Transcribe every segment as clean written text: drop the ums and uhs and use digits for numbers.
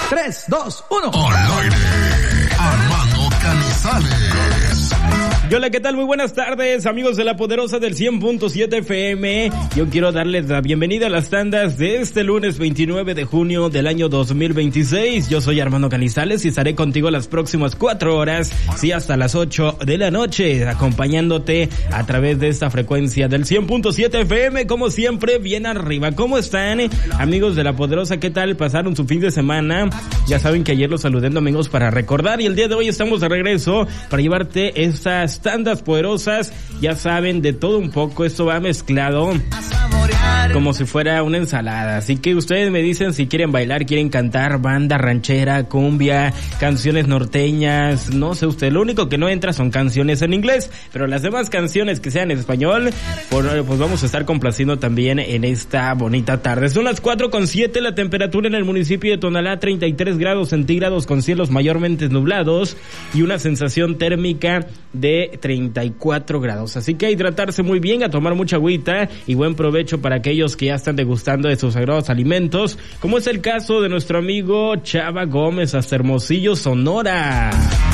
3, 2, 1. Al aire, Armando Canizales. Hola, ¿qué tal? Muy buenas tardes, amigos de La Poderosa del 100.7 FM. Yo quiero darles la bienvenida a las tandas de este lunes 29 de junio del año 2026. Yo soy Armando Canizales y estaré contigo las próximas 4 horas, sí, hasta las 8 de la noche, acompañándote a través de esta frecuencia del 100.7 FM, como siempre, bien arriba. ¿Cómo están, amigos de La Poderosa? ¿Qué tal? ¿Pasaron su fin de semana? Ya saben que ayer los saludé en Domingos para recordar, y el día de hoy estamos de regreso para llevarte estas tandas poderosas, ya saben, de todo un poco. Esto va mezclado como si fuera una ensalada, así que ustedes me dicen si quieren bailar, quieren cantar banda ranchera, cumbia, canciones norteñas, no sé usted, lo único que no entra son canciones en inglés, pero las demás canciones que sean en español, pues vamos a estar complaciendo también en esta bonita tarde. Son las 4:07, la temperatura en el municipio de Tonalá, 33 grados centígrados con cielos mayormente nublados y una sensación térmica de 34 grados, así que a hidratarse muy bien, a tomar mucha agüita y buen provecho para aquellos que ya están degustando de sus sagrados alimentos, como es el caso de nuestro amigo Chava Gómez hasta Hermosillo, Sonora.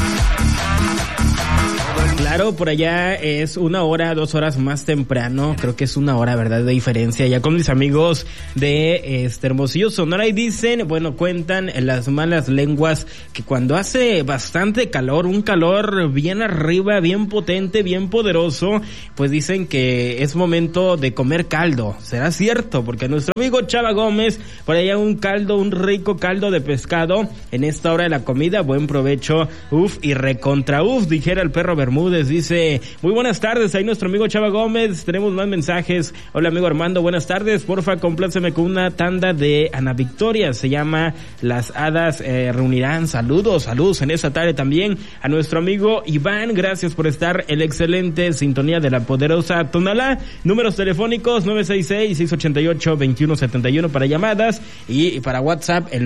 Claro, por allá es 1 hora, 2 horas más temprano, creo que es 1 hora, ¿verdad?, de diferencia, ya con mis amigos de Hermosillo, Sonora, y dicen, bueno, cuentan las malas lenguas que cuando hace bastante calor, un calor bien arriba, bien potente, bien poderoso, pues dicen que es momento de comer caldo. ¿Será cierto? Porque nuestro amigo Chava Gómez, por allá un rico caldo de pescado en esta hora de la comida, buen provecho, y recontra dijera el perro Bermúdez. Dice, muy buenas tardes, ahí nuestro amigo Chava Gómez, tenemos más mensajes. Hola amigo Armando, buenas tardes, porfa compláceme con una tanda de Ana Victoria, se llama Las Hadas Reunirán. Saludos en esta tarde también a nuestro amigo Iván, gracias por estar en la excelente sintonía de La Poderosa Tonalá. Números telefónicos 966-688-2171 para llamadas y para WhatsApp el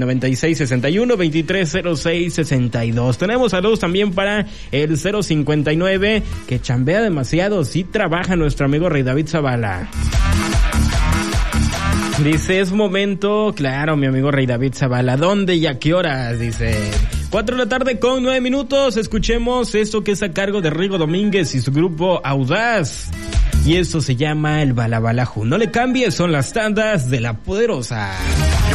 9661-230662. Tenemos saludos también para el 059 que chambea demasiado, sí trabaja nuestro amigo Rey David Zavala. Dice, es momento, claro, mi amigo Rey David Zavala, ¿dónde y a qué horas? Dice, 4 de la tarde con 9 minutos, escuchemos esto que es a cargo de Rigo Domínguez y su grupo Audaz, y eso se llama el Balabalajú. No le cambies, son las tandas de La Poderosa.